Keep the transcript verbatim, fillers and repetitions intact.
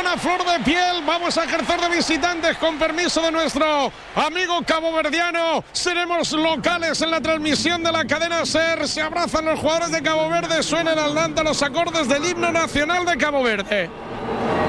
afición a flor de piel. Vamos a ejercer de visitantes con permiso de nuestro amigo caboverdiano. Seremos locales en la transmisión de la cadena SER. Se abrazan los jugadores de Cabo Verde. Suena el Atlanta los acordes del himno nacional de Cabo Verde.